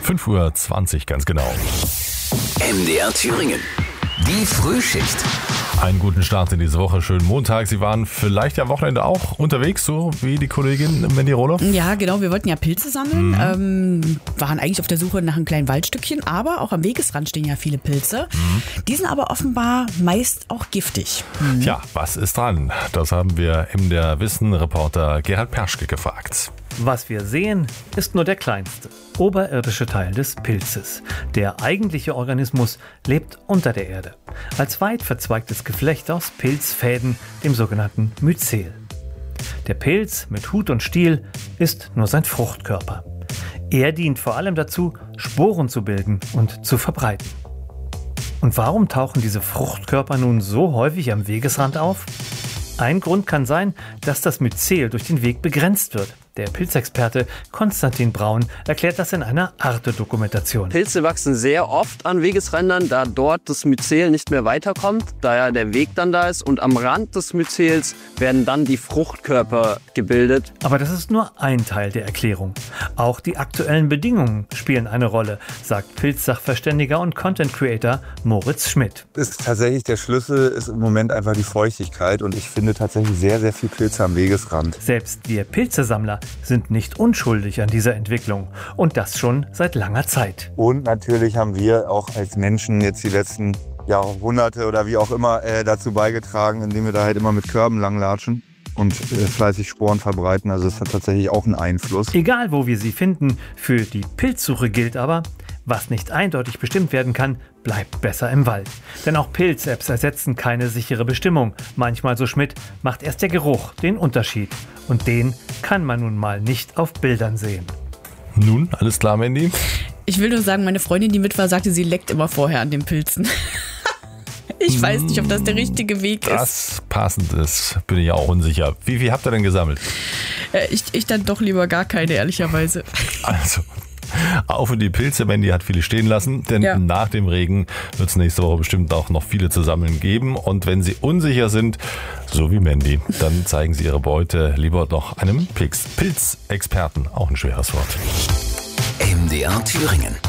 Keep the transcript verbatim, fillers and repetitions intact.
fünf Uhr zwanzig ganz genau. M D R Thüringen. Die Frühschicht. Einen guten Start in diese Woche. Schönen Montag. Sie waren vielleicht am Wochenende auch unterwegs, so wie die Kollegin Mandy Roloff? Ja, genau. Wir wollten ja Pilze sammeln. Mhm. Ähm, waren eigentlich auf der Suche nach einem kleinen Waldstückchen. Aber auch am Wegesrand stehen ja viele Pilze. Mhm. Die sind aber offenbar meist auch giftig. Mhm. Tja, was ist dran? Das haben wir M D R Wissen-Reporter Gerhard Perschke gefragt. Was wir sehen, ist nur der kleinste, oberirdische Teil des Pilzes. Der eigentliche Organismus lebt unter der Erde, als weit verzweigtes Geflecht aus Pilzfäden, dem sogenannten Myzel. Der Pilz mit Hut und Stiel ist nur sein Fruchtkörper. Er dient vor allem dazu, Sporen zu bilden und zu verbreiten. Und warum tauchen diese Fruchtkörper nun so häufig am Wegesrand auf? Ein Grund kann sein, dass das Myzel durch den Weg begrenzt wird. Der Pilzexperte Konstantin Braun erklärt das in einer Arte-Dokumentation. Pilze wachsen sehr oft an Wegesrändern, da dort das Myzel nicht mehr weiterkommt, da ja der Weg dann da ist. Und am Rand des Myzels werden dann die Fruchtkörper gebildet. Aber das ist nur ein Teil der Erklärung. Auch die aktuellen Bedingungen spielen eine Rolle, sagt Pilzsachverständiger und Content-Creator Moritz Schmidt. Ist tatsächlich der Schlüssel ist im Moment einfach die Feuchtigkeit. Und ich finde tatsächlich sehr, sehr viel Pilze am Wegesrand. Selbst wir Pilzesammler sind nicht unschuldig an dieser Entwicklung. Und das schon seit langer Zeit. Und natürlich haben wir auch als Menschen jetzt die letzten Jahrhunderte oder wie auch immer äh, dazu beigetragen, indem wir da halt immer mit Körben langlatschen und äh, fleißig Sporen verbreiten. Also es hat tatsächlich auch einen Einfluss. Egal, wo wir sie finden, für die Pilzsuche gilt aber, was nicht eindeutig bestimmt werden kann, bleibt besser im Wald. Denn auch Pilz-Apps ersetzen keine sichere Bestimmung. Manchmal, so Schmidt, macht erst der Geruch den Unterschied. Und den kann man nun mal nicht auf Bildern sehen. Nun, alles klar, Mandy? Ich will nur sagen, meine Freundin, die mit war, sagte, sie leckt immer vorher an den Pilzen. Ich weiß nicht, ob das der richtige Weg ist. Das passend ist, bin ich auch unsicher. Wie viel habt ihr denn gesammelt? Äh, ich, ich dann doch lieber gar keine, ehrlicherweise. Also, auf in die Pilze, Mandy hat viele stehen lassen, denn ja. Nach dem Regen wird es nächste Woche bestimmt auch noch viele zu sammeln geben. Und wenn Sie unsicher sind, so wie Mandy, dann zeigen Sie Ihre Beute lieber noch einem Pilz- Pilzexperten. Auch ein schweres Wort. M D R Thüringen.